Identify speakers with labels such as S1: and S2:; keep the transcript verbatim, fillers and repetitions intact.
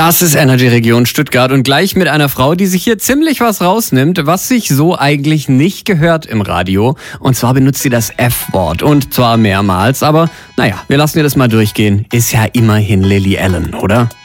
S1: Das ist Energy Region Stuttgart und gleich mit einer Frau, die sich hier ziemlich was rausnimmt, was sich so eigentlich nicht gehört im Radio. Und zwar benutzt sie das F-Wort und zwar mehrmals, aber naja, wir lassen ihr das mal durchgehen. Ist ja immerhin Lily Allen, oder?